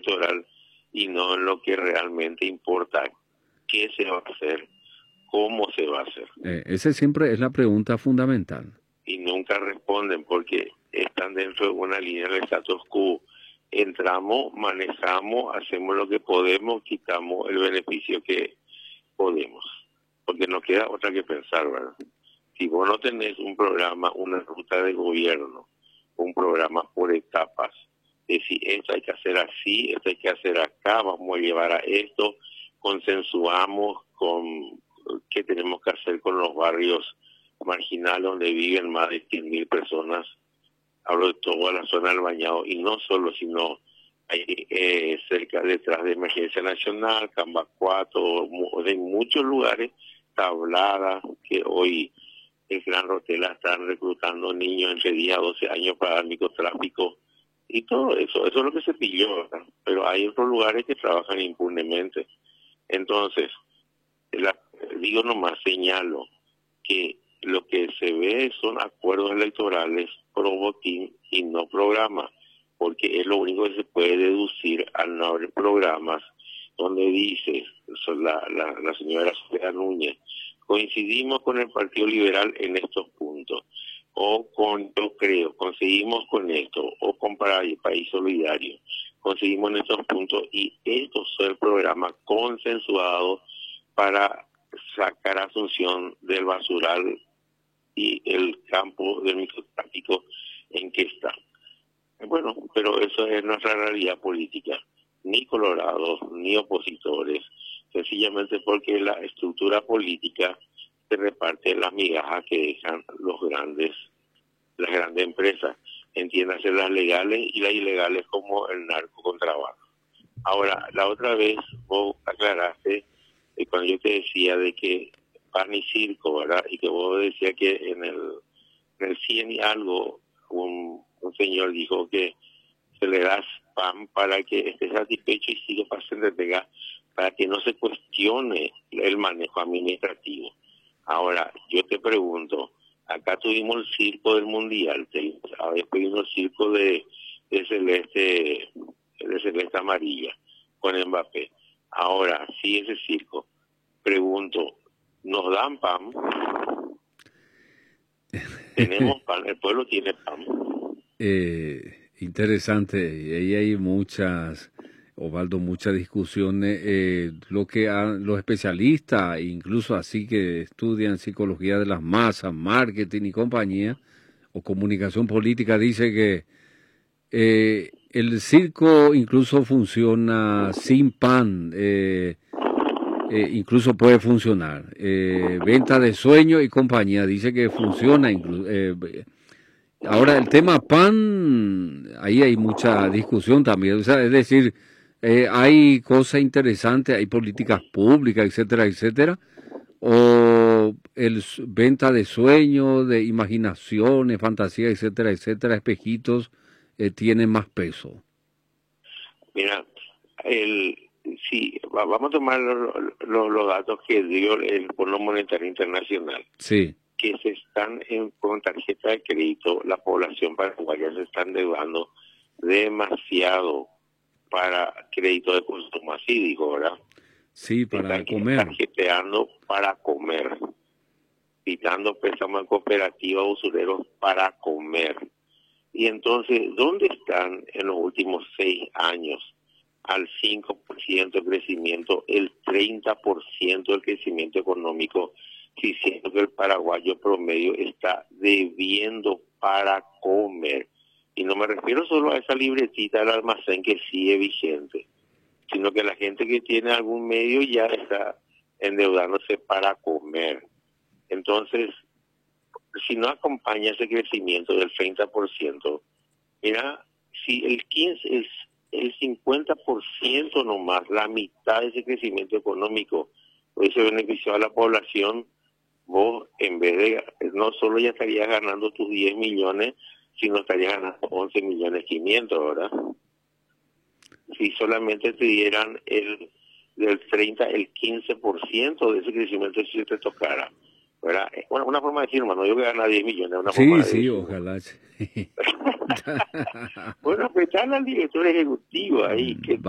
electoral y no en lo que realmente importa, qué se va a hacer, cómo se va a hacer. Esa siempre es la pregunta fundamental. Y nunca responden porque están dentro de una línea del status quo. Entramos, manejamos, hacemos lo que podemos, quitamos el beneficio que podemos, porque no queda otra que pensar, ¿verdad? Si vos no tenés un programa, una ruta de gobierno, un programa por etapas, decir esto hay que hacer así, esto hay que hacer acá, vamos a llevar a esto, consensuamos con qué tenemos que hacer con los barrios marginales donde viven más de 100.000 personas. Hablo de toda la zona del Bañado, y no solo, sino hay cerca detrás de Emergencia Nacional, Cambacuato, de muchos lugares, Tablada, que hoy el Gran Rotela están reclutando niños entre 10 a 12 años para el microtráfico, y todo eso es lo que se pilló, ¿verdad? Pero hay otros lugares que trabajan impunemente. Entonces, digo nomás, señalo que lo que se ve son acuerdos electorales pro botín y no programa, porque es lo único que se puede deducir al no haber programas, donde dice la señora Sofía Núñez, coincidimos con el Partido Liberal en estos puntos, o con, yo creo, conseguimos con esto, o con País Solidario, conseguimos en estos puntos, y estos son el programa consensuado para sacar a Asunción del basural y el campo del microtráfico en que está. Bueno, pero eso es nuestra realidad política. Ni colorados, ni opositores, sencillamente porque la estructura política se reparte las migajas que dejan las grandes empresas, entiéndase las legales y las ilegales, como el narcocontrabando. Ahora, la otra vez vos aclaraste, cuando yo te decía de que pan y circo, ¿verdad? Y que vos decías que en el 100 y algo, un señor dijo que se le das pan para que esté satisfecho y siga pasando de para que no se cuestione el manejo administrativo. Ahora, yo te pregunto, acá tuvimos el circo del Mundial, después vino el circo de celeste amarilla con Mbappé. Ahora, sí, ese circo, pregunto, ¿nos dan pan? Tenemos pan, el pueblo tiene pan. Interesante, y ahí hay muchas, Osvaldo, muchas discusiones. Los especialistas, incluso así que estudian psicología de las masas, marketing y compañía, o comunicación política, dice que el circo incluso funciona sin pan, incluso puede funcionar. Venta de sueños y compañía, dice que funciona incluso. Ahora, el tema pan, ahí hay mucha discusión también. O sea, es decir, hay cosas interesantes, hay políticas públicas, etcétera, etcétera. O venta de sueños, de imaginaciones, fantasías, etcétera, etcétera, espejitos, tienen más peso. Mira, vamos a tomar los datos que dio el Fondo Monetario Internacional. Sí. Que se están con tarjeta de crédito, la población paraguaya se está endeudando demasiado para crédito de consumo, así digo, ¿verdad? Sí, para comer. Tarjeteando para comer, quitando préstamos en cooperativas, usureros para comer. Y entonces, ¿dónde están en los últimos 6 años al 5% de crecimiento, el 30% del crecimiento económico? Diciendo que el paraguayo promedio está debiendo para comer. Y no me refiero solo a esa libretita del almacén que sigue vigente, sino que la gente que tiene algún medio ya está endeudándose para comer. Entonces, si no acompaña ese crecimiento del 30%, mira, si el 50% nomás, la mitad de ese crecimiento económico, se benefició a la población, vos en vez de, no solo ya estarías ganando tus 10 millones, sino estarías ganando 11 millones 500, ¿verdad? Si solamente te dieran del 30, el 15% de ese crecimiento si te tocara, ¿verdad? Una forma de decir, hermano, yo que gana 10 millones, una forma de sí, decir. Ojalá. Bueno, pues está el director ejecutivo ahí, que